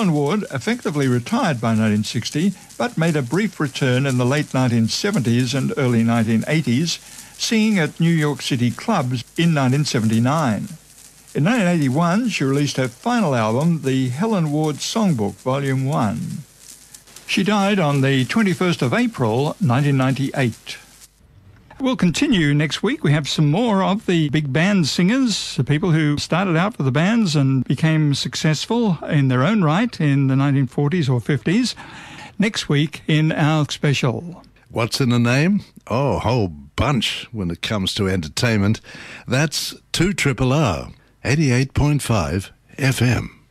Helen Ward effectively retired by 1960, but made a brief return in the late 1970s and early 1980s, singing at New York City clubs in 1979. In 1981, she released her final album, the Helen Ward Songbook, Volume 1. She died on the 21st of April, 1998. We'll continue next week. We have some more of the big band singers, the people who started out with the bands and became successful in their own right in the 1940s or 50s, next week in our special. What's in a name? Oh, a whole bunch when it comes to entertainment. That's 2RRR, 88.5 FM.